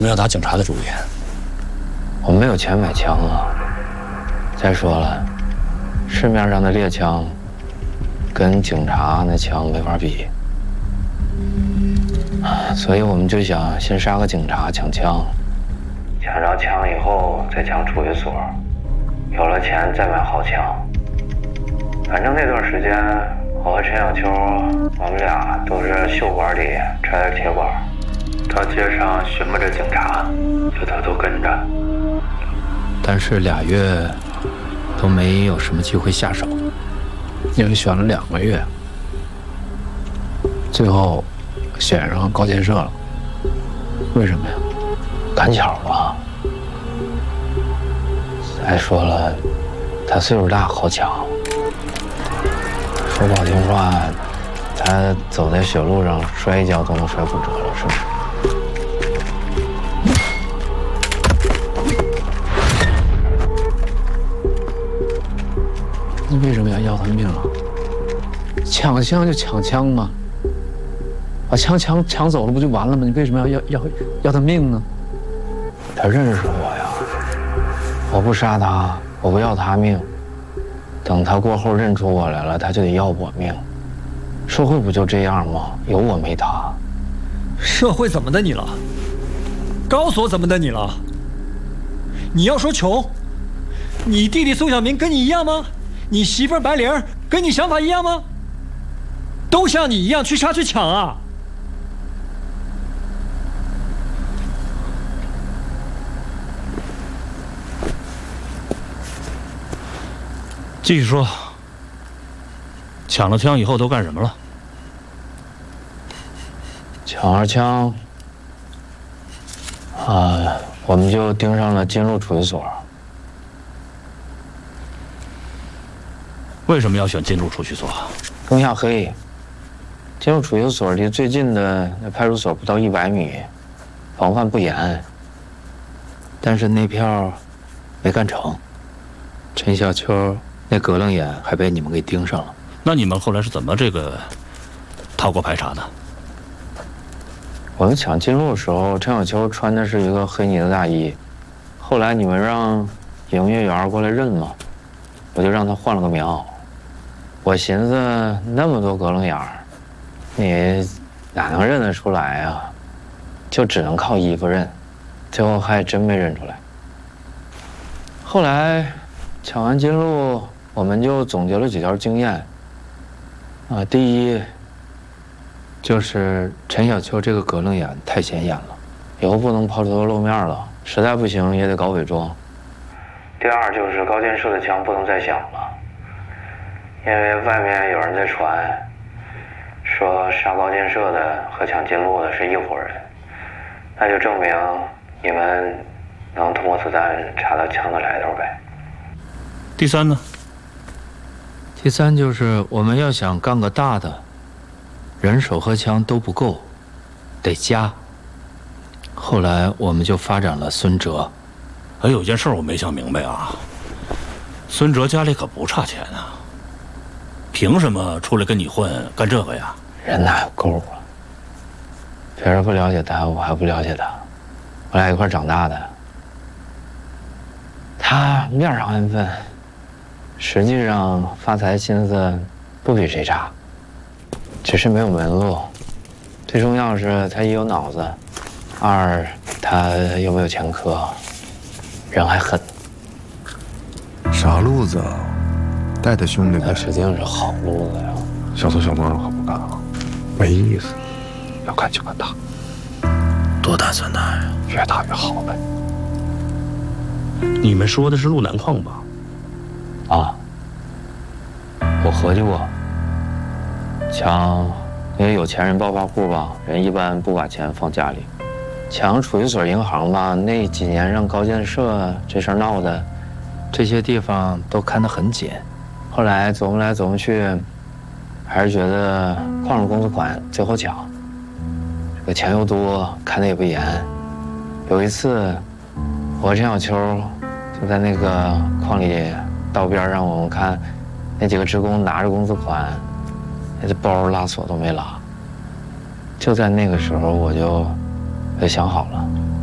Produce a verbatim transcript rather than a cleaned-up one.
我们要打警察的主意。 我没有钱买枪啊。再说了，市面上的猎枪跟警察那枪没法比，所以我们就想先杀个警察抢枪，抢着枪以后再抢储蓄所，有了钱再买好枪。反正那段时间，我和陈小秋，我们俩都是袖管里揣着铁管，到街上寻摸着警察，就偷偷跟着。但是俩月都没有什么机会下手， 因为选了两个月，最后选上高建设了。为什么呀？ 赶巧吧。再说了，他岁数大，好抢。说不好听话，他走在雪路上摔一跤都能摔骨折了，是不是？ 你为什么要要他命啊？抢枪就抢枪嘛，把枪抢抢走了不就完了吗？你为什么要要要要他命呢？ 他认识我呀，我不杀他，我不要他命，等他过后认出我来了，他就得要我命。社会不就这样吗？有我没他。 社会怎么的你了？高所怎么的你了？你要说穷，你弟弟宋小明跟你一样吗？你媳妇儿白玲跟你想法一样吗？都像你一样去杀去抢啊！ 继续说，抢了枪以后都干什么了？ 抢了枪，啊，我们就盯上了金鹿储蓄所。 为什么要选金鹿储蓄所？ 更下黑，金鹿储蓄所离最近的那派出所不到一百米，防范不严。但是那票没干成，陈小秋那葛楞眼还被你们给盯上了。 那你们后来是怎么这个逃过排查的？ 我们抢金鹿的时候，陈小秋穿的是一个黑呢子大衣，后来你们让营业员过来认嘛，我就让他换了个棉袄。我寻思那么多葛楞眼儿，你哪能认得出来呀？就只能靠衣服认，最后还真没认出来。后来抢完金鹿，我们就总结了几条经验。啊，第一就是陈小秋这个葛楞眼太显眼了，以后不能抛头露面了，实在不行也得搞伪装。第二就是高建设的枪不能再响了。因为外面有人在传，说杀高建设的和抢金鹿的是一伙人，那就证明你们能通过子弹查到枪的来头呗。 第三呢？ 第三就是我们要想干个大的，人手和枪都不够，得加。后来我们就发展了孙哲。 还有件事我没想明白啊，孙哲家里可不差钱啊。凭什么出来跟你混干这个呀？ 人哪有够啊！别人不了解他，我还不了解他，我俩一块长大的。他面上安分，实际上发财心思不比谁差，只是没有门路。最重要是他一有脑子，二他又没有前科，人还狠。 啥路子啊？带他兄弟的， 那指定是好路子呀！ 小偷小摸可不干啊，没意思。要干就干大， 多大算大呀？ 越大越好呗。 你们说的是路南矿吧？ 啊，我合计过，抢那些有钱人暴发户吧，人一般不把钱放家里。抢储蓄所、银行吧，那几年让高建设这事儿闹的，这些地方都看得很紧。后来琢磨来琢磨去，还是觉得矿上公司款最后抢，这个钱又多，看得也不严。有一次，我和陈小秋就在那个矿里道边让我们看，那几个职工拿着公司款，那包拉锁都没拉。就在那个时候，我就我就想好了，